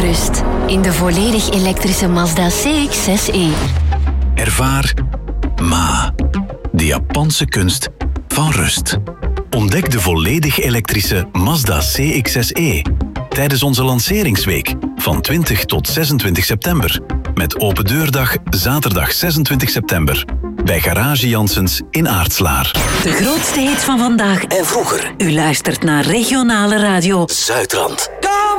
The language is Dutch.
rust in de volledig elektrische Mazda CX-6e. Ervaar Ma, de Japanse kunst van rust. Ontdek de volledig elektrische Mazda CX-6e tijdens onze lanceringsweek van 20 tot 26 september. Met open deurdag zaterdag 26 september. Bij Garage Janssens in Aartslaar. De grootste hit van vandaag en vroeger. U luistert naar regionale radio Zuidrand.